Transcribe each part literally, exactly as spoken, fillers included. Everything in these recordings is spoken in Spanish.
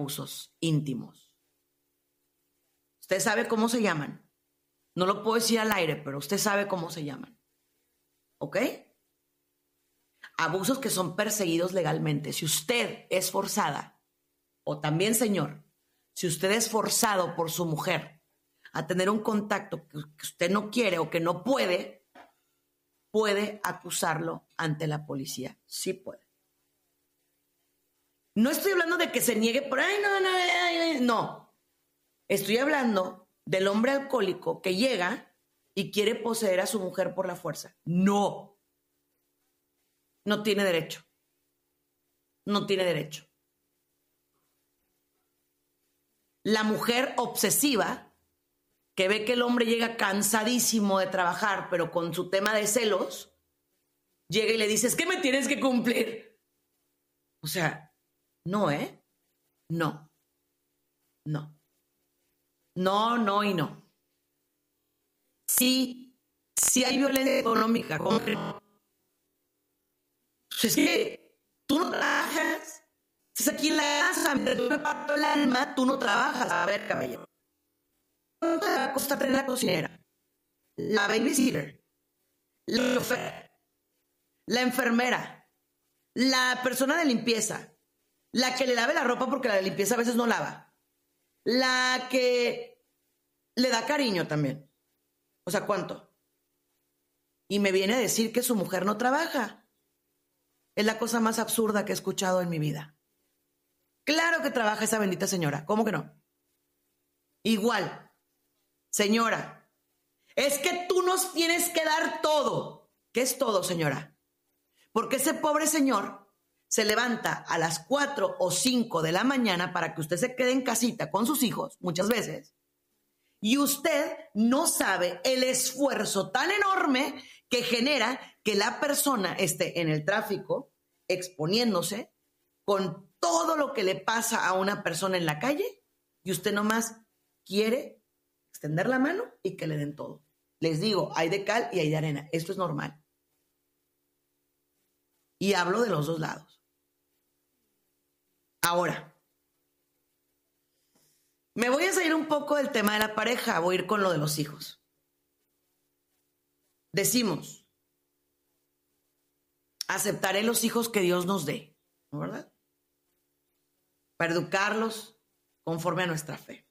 abusos íntimos. Usted sabe cómo se llaman. No lo puedo decir al aire, pero usted sabe cómo se llaman. ¿Ok? Abusos que son perseguidos legalmente. Si usted es forzada, o también, señor, si usted es forzado por su mujer a tener un contacto que usted no quiere o que no puede, puede acusarlo ante la policía. Sí puede. No estoy hablando de que se niegue por ahí, no, no, no, no. Estoy hablando del hombre alcohólico que llega y quiere poseer a su mujer por la fuerza. No. No tiene derecho. No tiene derecho. La mujer obsesiva que ve que el hombre llega cansadísimo de trabajar, pero con su tema de celos, llega y le dice, es que me tienes que cumplir. O sea, no, ¿eh? No. No. No, no y no. Sí, sí hay violencia económica. ¿Cómo que no? Pues es que tú no trabajas. Estás aquí en la casa, mientras tú me parto el alma, tú no trabajas. A ver, caballero. ¿Cuánto te va a costar tener la cocinera? La babysitter, la chofer, la enfermera, la persona de limpieza, la que le lave la ropa porque la de limpieza a veces no lava, la que le da cariño también. O sea, ¿cuánto? Y me viene a decir que su mujer no trabaja. Es la cosa más absurda que he escuchado en mi vida. Claro que trabaja esa bendita señora. ¿Cómo que no? Igual. Señora, es que tú nos tienes que dar todo. ¿Qué es todo, señora? Porque ese pobre señor se levanta a las cuatro o cinco de la mañana para que usted se quede en casita con sus hijos, muchas veces, y usted no sabe el esfuerzo tan enorme que genera que la persona esté en el tráfico exponiéndose con todo lo que le pasa a una persona en la calle y usted nomás quiere extender la mano y que le den todo. Les digo, hay de cal y hay de arena. Esto es normal. Y hablo de los dos lados. Ahora, me voy a salir un poco del tema de la pareja. Voy a ir con lo de los hijos. Decimos, aceptaré los hijos que Dios nos dé, ¿no, verdad? Para educarlos conforme a nuestra fe.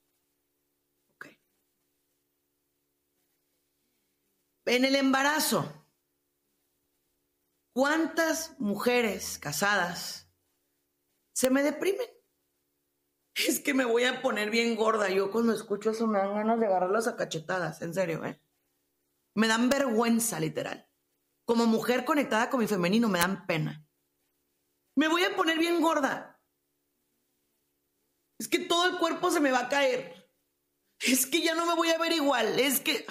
En el embarazo, ¿cuántas mujeres casadas se me deprimen? Es que me voy a poner bien gorda. Yo cuando escucho eso me dan ganas de agarrarlas a cachetadas, en serio, ¿eh? Me dan vergüenza, literal. Como mujer conectada con mi femenino, me dan pena. Me voy a poner bien gorda. Es que todo el cuerpo se me va a caer. Es que ya no me voy a ver igual. Es que...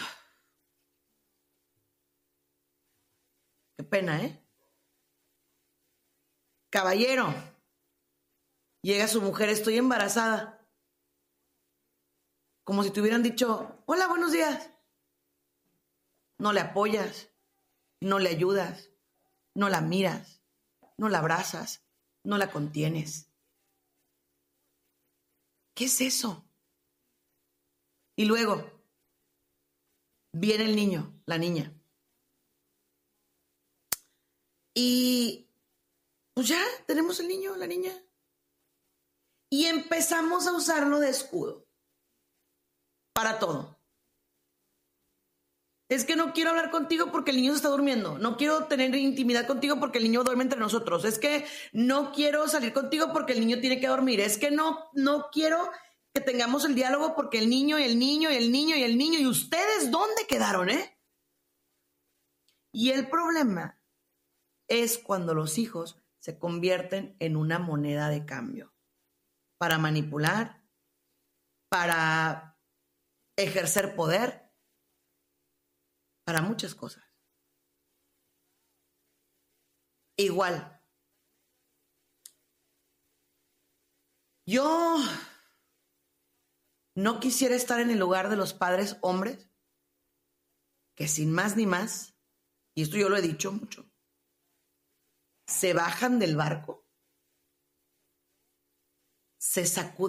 Qué pena, ¿eh? Caballero, llega su mujer, estoy embarazada. Como si te hubieran dicho, hola, buenos días. No le apoyas, no le ayudas, no la miras, no la abrazas, no la contienes. ¿Qué es eso? Y luego viene el niño, la niña. Y pues ya tenemos el niño, la niña. Y empezamos a usarlo de escudo para todo. Es que no quiero hablar contigo porque el niño se está durmiendo. No quiero tener intimidad contigo porque el niño duerme entre nosotros. Es que no quiero salir contigo porque el niño tiene que dormir. Es que no, no quiero que tengamos el diálogo porque el niño y el niño y el niño y el niño. ¿Y ustedes dónde quedaron, eh? Y el problema es cuando los hijos se convierten en una moneda de cambio para manipular, para ejercer poder, para muchas cosas. Igual, yo no quisiera estar en el lugar de los padres hombres que sin más ni más, y esto yo lo he dicho mucho, se bajan del barco, se sacuden